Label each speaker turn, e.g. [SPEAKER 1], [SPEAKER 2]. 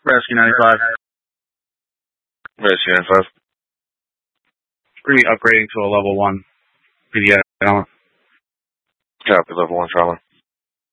[SPEAKER 1] Rescue 95.
[SPEAKER 2] Rescue 95.
[SPEAKER 1] We're going to be upgrading to a level 1 PDI.
[SPEAKER 2] Copy, level 1 trauma.